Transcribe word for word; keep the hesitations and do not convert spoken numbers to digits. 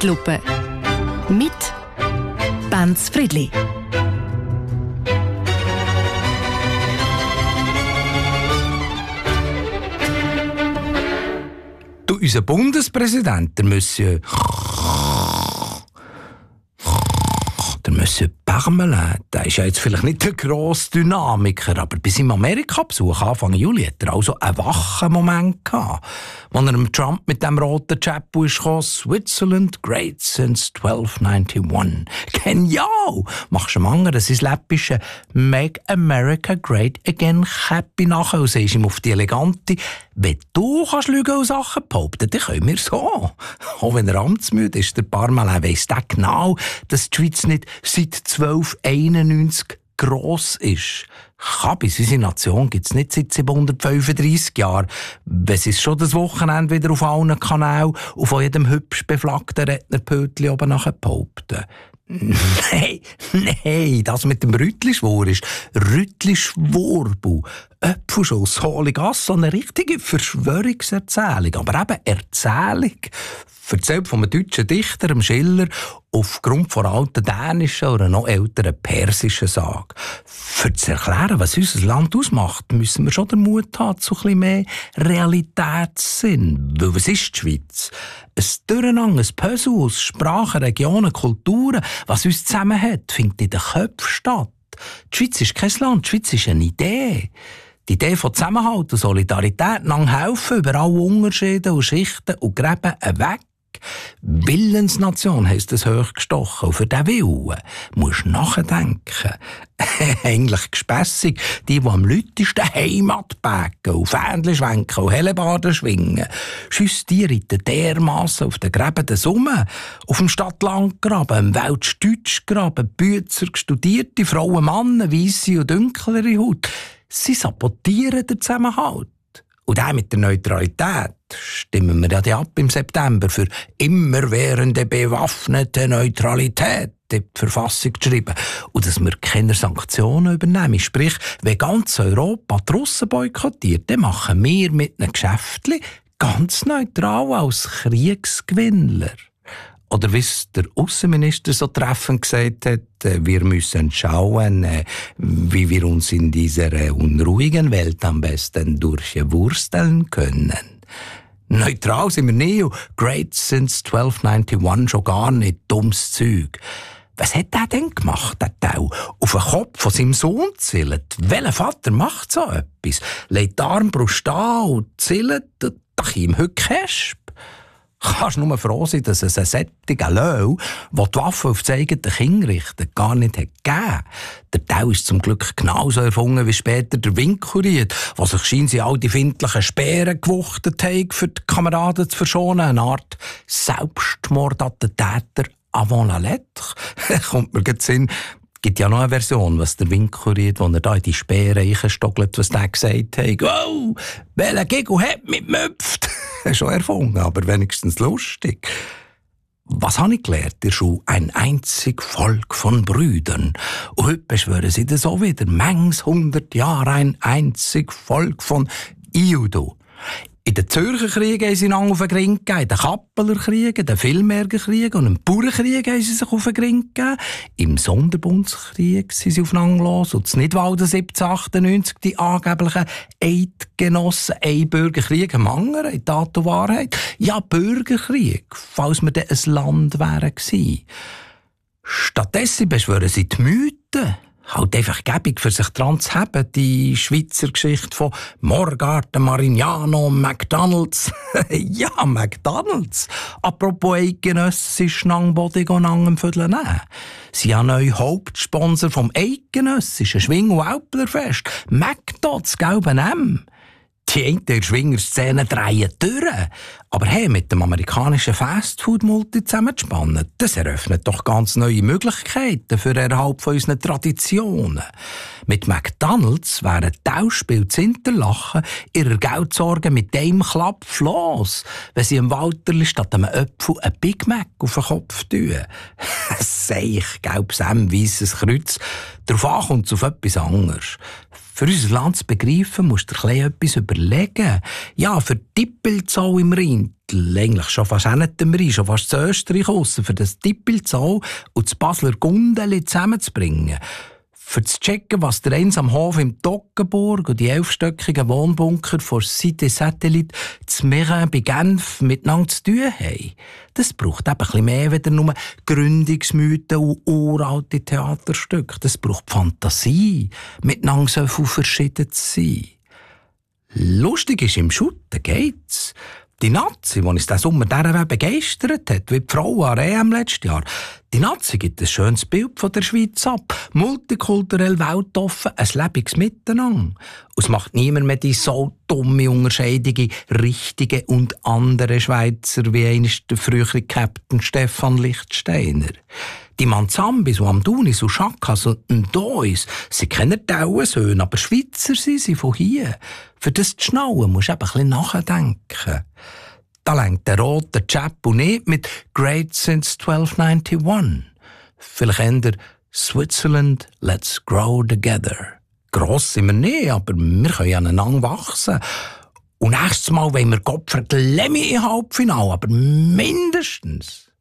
Zeitlupe mit Benz Friedli. Du, unser Bundespräsident, der Monsieur... Der Monsieur Parmelin, der ist ja jetzt vielleicht nicht der grosse Dynamiker, aber bei seinem Amerika-Besuch Anfang Juli hat er also einen wachen Moment gehabt, als er dem Trump mit dem roten Chapeau ist gekommen, «Switzerland great since twelve ninety-one». Genial! Machst du dem anderen sein läppische «Make America great again» Käppi nachher und siehst ihm auf die elegante «Wenn du kannst Lügen und Sachen behaupten, dann können wir so». Auch wenn er amtsmüde ist, der Parmelin weiss der genau, dass die Schweiz nicht seit zwölf einundneunzig gross ist. Kabis, unsere Nation gibt es nicht seit siebenhundertfünfunddreissig Jahren. Wenn sie es schon das Wochenende wieder auf allen Kanälen und von jedem hübsch beflaggten Rednerpötchen oben nachher behaupten. Nein, nein, das mit dem Rüttli-Schwur ist Rüttli-Schwurbu. Äpfelschuss, Holigass, so eine richtige Verschwörungserzählung. Aber eben Erzählung. Erzählt von einem deutschen Dichter, dem Schiller, aufgrund von alten dänischen oder noch älteren persischen Sage. Für zu erklären, was unser Land ausmacht, müssen wir schon den Mut haben zu ein bisschen mehr Realitätssinn. Weil was ist die Schweiz? Ein Durcheinander, ein Puzzle aus Sprachen, Regionen, Kulturen. Was uns zusammenhält, findet in den Köpfen statt. Die Schweiz ist kein Land, die Schweiz ist eine Idee. Die Idee von Zusammenhalt und Solidarität, einander helfen, über alle Unterschiede und Schichten und Gräben weg. Willensnation heisst es hochgestochen. Und für diesen Willen musst du nachdenken. Eigentlich gespässig, die, die am lautesten Heimat backen und Fähnchen schwenken und Hellebarden schwingen. Schüss, die reiten dermassen auf den Gräben des Summe, auf dem Stadt-Land-Graben, im Weltsch-Deutsch-Graben, Büzer, studierte Frauen, Männer, weisse und dunklere Haut. Sie sabotieren den Zusammenhalt. Und auch mit der Neutralität stimmen wir ja ab im September für immerwährende bewaffnete Neutralität in die Verfassung geschrieben. Und dass wir keine Sanktionen übernehmen. Sprich, wenn ganz Europa die Russen boykottiert, dann machen wir mit einem Geschäftchen ganz neutral als Kriegsgewinnler. Oder wie es der Außenminister so treffend gesagt hat, wir müssen schauen, wie wir uns in dieser unruhigen Welt am besten durchwursteln können. Neutral sind wir nie und great since twelve ninety-one schon gar nicht, dummes Zeug. Was hat er denn gemacht, der Tau? Auf den Kopf von seinem Sohn zählt. Welcher Vater macht so etwas? Legt die Armbrust an und zählt, da ihm heute Käsp. Kannst nur froh sein, dass es einen sättigen Löw, der die Waffe auf das eigene Kind richtet, gar nicht hat gegeben. Der Tau ist zum Glück genauso erfunden wie später der Winkelried, was sich scheinbar all die findlichen Speeren gewuchtet haben, für die Kameraden zu verschonen. Eine Art Selbstmordattentäter avant la lettre. Kommt mir gerade Sinn. Es gibt ja noch eine Version, was der Winkelried, wo er da in die Speere reinstockelt, was der gesagt hat. Wow, welcher Giggle hat mit Möpft? Schon erfunden, aber wenigstens lustig. Was habe ich gelernt? Der Schule ein einzig Volk von Brüdern. Und heute beschwören sie das auch wieder. Mangs hundert Jahre ein einzig Volk von Iudo. In den Zürcher Kriegen haben sie einander auf den Ring gegeben, in den Kappeler Kriegen, in den Vilmerger Kriegen und im Bauernkrieg haben sie sich auf den Ring gegeben. Im Sonderbundskrieg sind sie aufeinander los und in Nidwalden siebzehnhundertachtundneunzig die angeblichen Eidgenossen, ein Bürgerkrieg am anderen, in Tat und Wahrheit. Ja, Bürgerkrieg, falls wir dann ein Land wären gewesen. Stattdessen beschwören sie die Mythen. Halt einfach gäbig für sich dran zu haben, die Schweizer Geschichte von Morgarten, Marignano, McDonalds. Ja, McDonalds. Apropos eidgenössisch Nangbodig und Nangenvödel nehmen. Sie haben neu Hauptsponsor vom eidgenössischen Schwing- und Alplerfest. McDo, das gelbe M. Die einen der Schwingerszene drehen durch. Aber hey, mit dem amerikanischen Fastfood-Multi zusammenzuspannen, das eröffnet doch ganz neue Möglichkeiten für den Erhalt von unseren Traditionen. Mit McDonalds wären Tauschspiel zu Interlachen ihrer Geldsorgen mit einem Klapp los, wenn sie im Walterli statt einem Apfel ein Big Mac auf den Kopf tun. Seich, gelbes M, weisses Kreuz. Darauf ankommt es auf etwas anderes. Für unser Land zu begreifen, musst du dir etwas überlegen. Ja, für Tippelzoll im Rhein, eigentlich schon fast hinten rein, schon fast zu Österreich raus, für das Dippelzau und das Basler Gundeli zusammenzubringen. Für zu checken, was der Einsamhof im Toggenburg und die elfstöckigen Wohnbunker von Cité Satellite zu Meyrin bei Genf miteinander zu tun haben. Das braucht eben ein bisschen mehr als nur Gründungsmythen und uralte Theaterstücke. Das braucht Fantasie, miteinander so viel verschieden zu sein. Lustig ist, im Schutten geht's. Die Nazi, die uns diesen Sommer dieser begeistert hat, wie die Frau an der E M letztes Jahr, die Nazi gibt ein schönes Bild von der Schweiz ab. Multikulturell, weltoffen, ein lebendiges Miteinander. Und es macht niemand mehr die so dumme Unterscheidung in richtige und andere Schweizer, wie einst der frühere Captain Stefan Lichtsteiner. Die Manzambis und Amdunis und Chakas und Ndois, sie kennen Tauensöhne, aber Schweizer sind sie von hier. Für das zu schnauen musst du eben ein bisschen nachdenken. Da lenkt der rote Chap und nicht mit «Great since twelve ninety-one». Vielleicht eher «Switzerland, let's grow together». Gross sind wir nicht, aber wir können aneinander wachsen. Und nächstes Mal wollen wir Gottfried Lemmy im Halbfinale, aber mindestens.